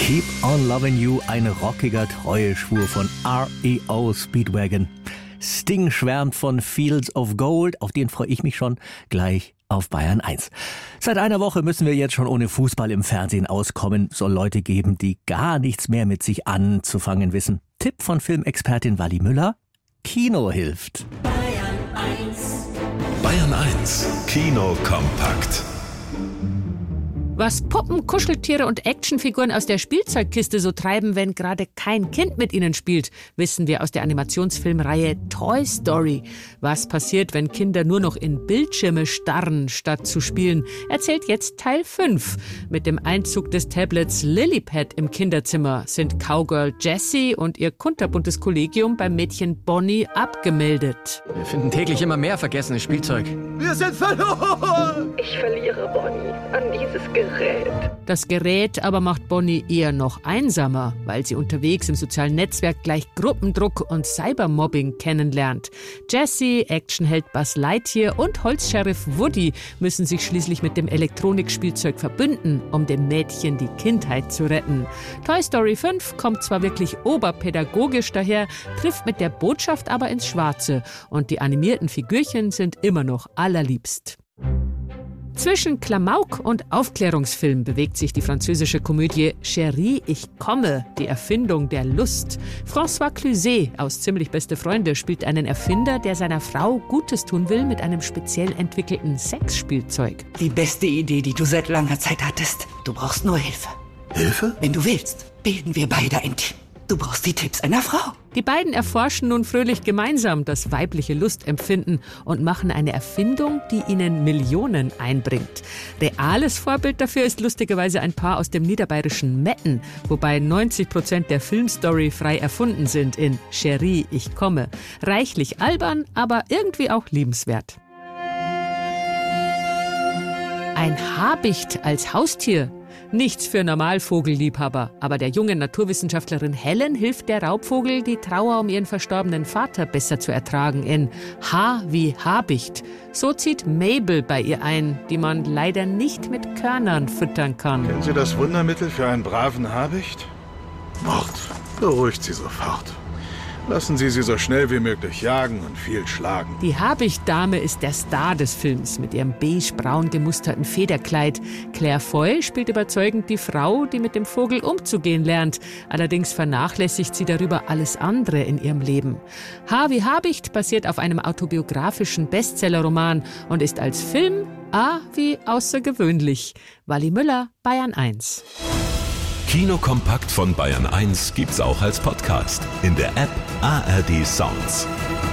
Keep on Loving You, ein rockiger Treueschwur von REO Speedwagon. Sting schwärmt von Fields of Gold, auf den freue ich mich schon gleich auf Bayern 1. Seit einer Woche müssen wir jetzt schon ohne Fußball im Fernsehen auskommen. Soll Leute geben, die gar nichts mehr mit sich anzufangen wissen. Tipp von Filmexpertin Wally Müller: Kino hilft. Bayern 1. Bayern 1 Kino kompakt. Was Puppen, Kuscheltiere und Actionfiguren aus der Spielzeugkiste so treiben, wenn gerade kein Kind mit ihnen spielt, wissen wir aus der Animationsfilmreihe Toy Story. Was passiert, wenn Kinder nur noch in Bildschirme starren, statt zu spielen, erzählt jetzt Teil 5. Mit dem Einzug des Tablets Lilypad im Kinderzimmer sind Cowgirl Jessie und ihr kunterbuntes Kollegium beim Mädchen Bonnie abgemeldet. Wir finden täglich immer mehr vergessenes Spielzeug. Wir sind verloren! Ich verliere Bonnie an dieses Gerät. Das Gerät aber macht Bonnie eher noch einsamer, weil sie unterwegs im sozialen Netzwerk gleich Gruppendruck und Cybermobbing kennenlernt. Jessie, Actionheld Buzz Lightyear und Holzsheriff Woody müssen sich schließlich mit dem Elektronikspielzeug verbünden, um dem Mädchen die Kindheit zu retten. Toy Story 5 kommt zwar wirklich oberpädagogisch daher, trifft mit der Botschaft aber ins Schwarze und die animierten Figürchen sind immer noch allerliebst. Zwischen Klamauk und Aufklärungsfilm bewegt sich die französische Komödie Chérie, ich komme, die Erfindung der Lust. François Cluzet aus Ziemlich beste Freunde spielt einen Erfinder, der seiner Frau Gutes tun will mit einem speziell entwickelten Sexspielzeug. Die beste Idee, die du seit langer Zeit hattest. Du brauchst nur Hilfe. Hilfe? Wenn du willst, bilden wir beide ein Team. Du brauchst die Tipps einer Frau. Die beiden erforschen nun fröhlich gemeinsam das weibliche Lustempfinden und machen eine Erfindung, die ihnen Millionen einbringt. Reales Vorbild dafür ist lustigerweise ein Paar aus dem niederbayerischen Metten, wobei 90% der Filmstory frei erfunden sind in Chérie, ich komme. Reichlich albern, aber irgendwie auch liebenswert. Ein Habicht als Haustier. Nichts für Normalvogelliebhaber, aber der jungen Naturwissenschaftlerin Helen hilft der Raubvogel, die Trauer um ihren verstorbenen Vater besser zu ertragen in H wie Habicht. So zieht Mabel bei ihr ein, die man leider nicht mit Körnern füttern kann. Kennen Sie das Wundermittel für einen braven Habicht? Mord. Beruhigt Sie sofort. Lassen Sie sie so schnell wie möglich jagen und viel schlagen. Die Habicht-Dame ist der Star des Films mit ihrem beige-braun gemusterten Federkleid. Claire Foy spielt überzeugend die Frau, die mit dem Vogel umzugehen lernt. Allerdings vernachlässigt sie darüber alles andere in ihrem Leben. H wie Habicht basiert auf einem autobiografischen Bestsellerroman und ist als Film A wie außergewöhnlich. Wally Müller, Bayern 1. Kino kompakt von Bayern 1 gibt's auch als Podcast in der App ARD Sounds.